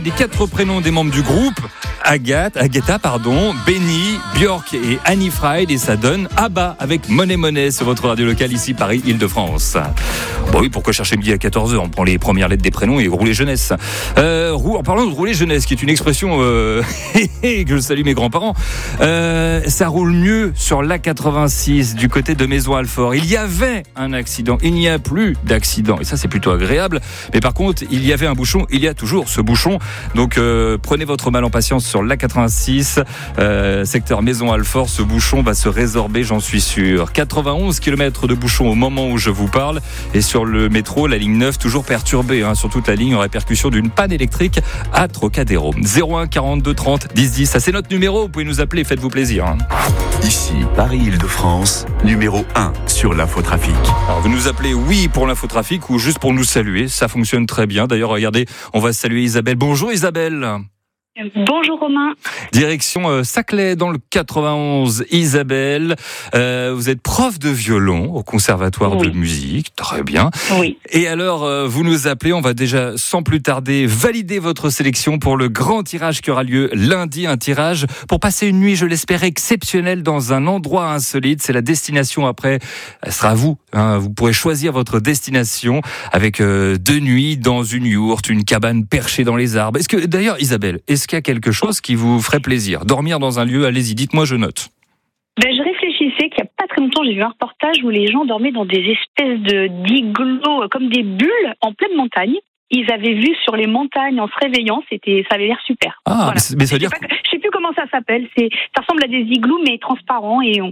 Les 4 prénoms des membres du groupe, Agatha, Benny, Björk et Annie Fried, et ça donne ABBA avec Money Money sur votre radio locale ici Paris, Île-de-France. Bon oui, pourquoi chercher midi à 14h? On prend les premières lettres des prénoms et rouler jeunesse. En parlant de rouler jeunesse, qui est une expression que je salue mes grands-parents, ça roule mieux sur l'A86 du côté de Maisons-Alfort. Il y avait un accident, il n'y a plus d'accident, et ça c'est plutôt agréable. Mais par contre, il y avait un bouchon, il y a toujours ce bouchon. Donc prenez votre mal en patience sur l'A86, secteur Maisons-Alfort. Ce bouchon va se résorber, j'en suis sûr. 91 km de bouchon au moment où je vous parle. Et sur le métro, la ligne 9, toujours perturbée sur toute la ligne en répercussion d'une panne électrique à Trocadéro. 01 42 30 10 10, ça c'est notre numéro, vous pouvez nous appeler, faites-vous plaisir. Ici, Paris-Île-de-France, numéro 1 sur l'infotrafic. Alors vous nous appelez oui pour l'infotrafic ou juste pour nous saluer, ça fonctionne très bien. D'ailleurs, regardez, on va saluer Isabelle. Bonjour Isabelle. Bonjour Romain. Direction Saclay dans le 91. Isabelle, vous êtes prof de violon au conservatoire de musique, très bien. Oui. Et alors, vous nous appelez, on va déjà sans plus tarder valider votre sélection pour le grand tirage qui aura lieu lundi, un tirage pour passer une nuit, je l'espère, exceptionnelle dans un endroit insolite. C'est la destination après, elle sera à vous. Vous pourrez choisir votre destination avec 2 nuits dans une yourte, une cabane perchée dans les arbres. Est-ce que, d'ailleurs, Isabelle, est-ce qu'il y a quelque chose qui vous ferait plaisir? Dormir dans un lieu, allez-y, dites-moi, je note. Je réfléchissais qu'il n'y a pas très longtemps, j'ai vu un reportage où les gens dormaient dans des espèces d'igloos, comme des bulles, en pleine montagne. Ils avaient vu sur les montagnes en se réveillant, ça avait l'air super. Ah, voilà. Mais ça veut dire... Je sais plus comment ça s'appelle, ça ressemble à des igloos mais transparents et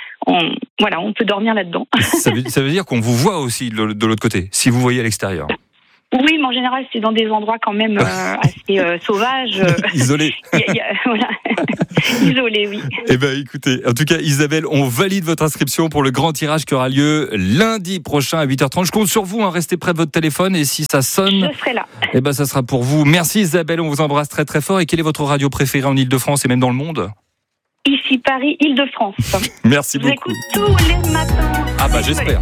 on peut dormir là-dedans. Ça veut dire qu'on vous voit aussi de l'autre côté, si vous voyez à l'extérieur. Oui, mais en général, c'est dans des endroits quand même assez sauvages. Isolés. Voilà. Isolés, oui. Eh bien, écoutez, en tout cas, Isabelle, on valide votre inscription pour le grand tirage qui aura lieu lundi prochain à 8h30. Je compte sur vous, restez près de votre téléphone et si ça sonne... Je serai là. Eh bien, ça sera pour vous. Merci Isabelle, on vous embrasse très très fort. Et quelle est votre radio préférée en Île-de-France et même dans le monde? Ici, Paris, Île-de-France. Merci beaucoup. Je vous écoute tous les matins. Ah bah, j'espère.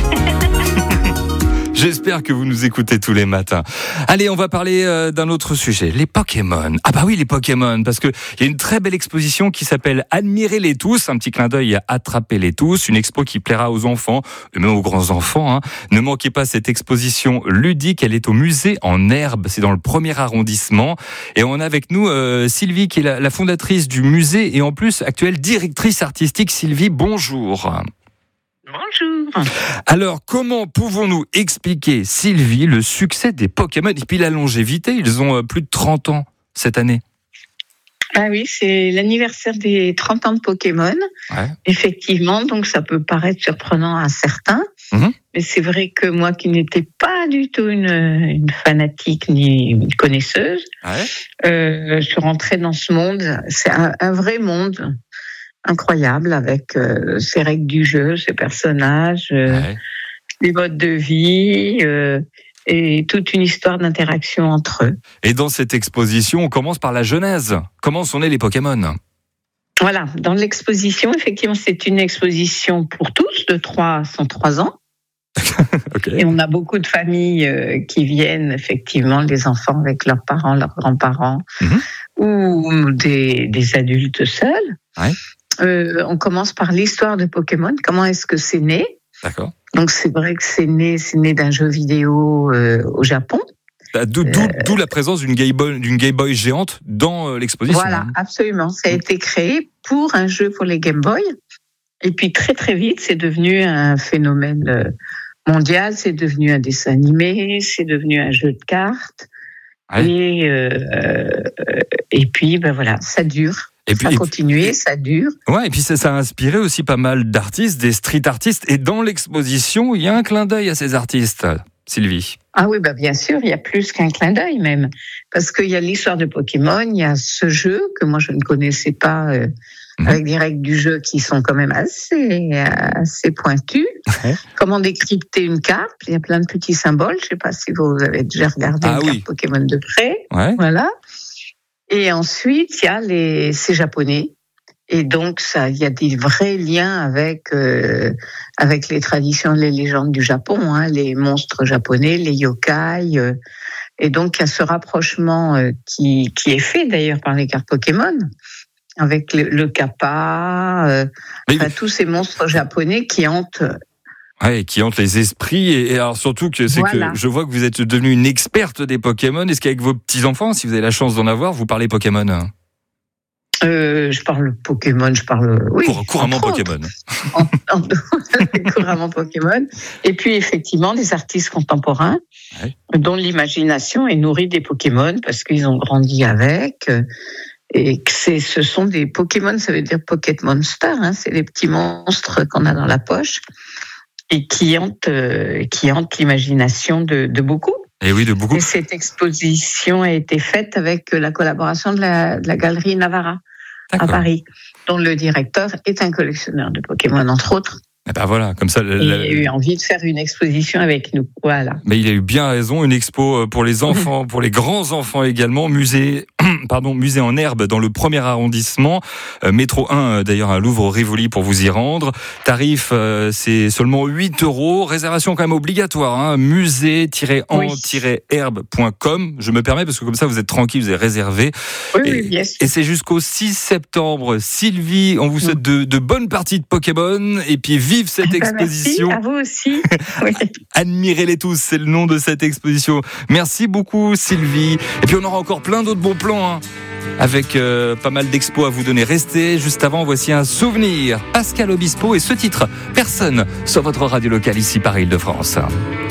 J'espère que vous nous écoutez tous les matins. Allez, on va parler d'un autre sujet, les Pokémon. Ah bah oui, les Pokémon, parce que il y a une très belle exposition qui s'appelle Admirez-les tous, un petit clin d'œil à Attrapez-les tous, une expo qui plaira aux enfants, et même aux grands-enfants. Ne manquez pas cette exposition ludique, elle est au musée en Herbe, c'est dans le 1er arrondissement. Et on a avec nous Sylvie, qui est la fondatrice du musée et en plus actuelle directrice artistique. Sylvie, bonjour. Bonjour. Alors, comment pouvons-nous expliquer, Sylvie, le succès des Pokémon et puis la longévité? Ils ont plus de 30 ans cette année. Ah oui, c'est l'anniversaire des 30 ans de Pokémon. Ouais. Effectivement, donc ça peut paraître surprenant à certains. Mais c'est vrai que moi qui n'étais pas du tout une fanatique ni une connaisseuse, je suis rentrée dans ce monde. C'est un vrai monde incroyable avec ses règles du jeu, ses personnages, les modes de vie et toute une histoire d'interaction entre eux. Et dans cette exposition, on commence par la genèse. Comment sont nés les Pokémon? Voilà, dans l'exposition, effectivement, c'est une exposition pour tous, de 3 à 103 ans. Okay. Et on a beaucoup de familles qui viennent, effectivement, les enfants avec leurs parents, leurs grands-parents, ou des adultes seuls. Ouais. On commence par l'histoire de Pokémon. Comment est-ce que c'est né? D'accord. Donc c'est vrai que c'est né d'un jeu vidéo au Japon. D'où la présence d'une Game Boy géante dans l'exposition. Voilà, absolument. Ça a été créé pour un jeu pour les Game Boy. Et puis très très vite, c'est devenu un phénomène mondial. C'est devenu un dessin animé. C'est devenu un jeu de cartes. Ouais. Et puis voilà, ça dure. Et puis, ça a continué, ça dure. Ouais, et puis ça a inspiré aussi pas mal d'artistes, des street artistes. Et dans l'exposition, il y a un clin d'œil à ces artistes, Sylvie. Ah oui, bien sûr, il y a plus qu'un clin d'œil même. Parce qu'il y a l'histoire de Pokémon, il y a ce jeu que moi je ne connaissais pas, avec des règles du jeu qui sont quand même assez pointues. Comment décrypter une carte? Il y a plein de petits symboles. Je ne sais pas si vous avez déjà regardé carte Pokémon de près. Ouais. Voilà. Et ensuite, il y a c'est japonais. Et donc, il y a des vrais liens avec les traditions, les légendes du Japon, les monstres japonais, les yokai, Et donc, il y a ce rapprochement qui est fait d'ailleurs par les cartes Pokémon, avec le kappa, tous ces monstres japonais qui hantent. Ouais, qui hantent les esprits. Et alors surtout que que je vois que vous êtes devenue une experte des Pokémon. Est-ce qu'avec vos petits-enfants, si vous avez la chance d'en avoir, vous parlez Pokémon ? Je parle Pokémon, couramment Pokémon. Couramment Pokémon. Et puis effectivement, des artistes contemporains dont l'imagination est nourrie des Pokémon parce qu'ils ont grandi avec. Et que ce sont des Pokémon, ça veut dire Pocket Monster, c'est les petits monstres qu'on a dans la poche et qui hantent l'imagination de beaucoup. Et oui, de beaucoup. Et cette exposition a été faite avec la collaboration de la galerie Navarra à Paris, dont le directeur est un collectionneur de Pokémon, entre autres. Et ben voilà, comme ça. Il a eu envie de faire une exposition avec nous. Voilà. Mais il a eu bien raison, une expo pour les enfants, pour les grands enfants également, musée en herbe dans le 1er arrondissement, métro 1 d'ailleurs à Louvre-Rivoli pour vous y rendre. Tarif c'est seulement 8 €, réservation quand même obligatoire, musée-en-herbe.com. Je me permets parce que comme ça vous êtes tranquille, vous avez réservé. Oui, bien sûr. Et c'est jusqu'au 6 septembre. Sylvie, on vous souhaite de bonnes parties de Pokémon et puis vive cette exposition. Merci, à vous aussi. Oui. Admirez-les tous, c'est le nom de cette exposition. Merci beaucoup Sylvie. Et puis on aura encore plein d'autres bons plans avec pas mal d'expos à vous donner. Restez, juste avant, voici un souvenir. Pascal Obispo et ce titre, Personne, sur votre radio locale ici Paris Île-de-France.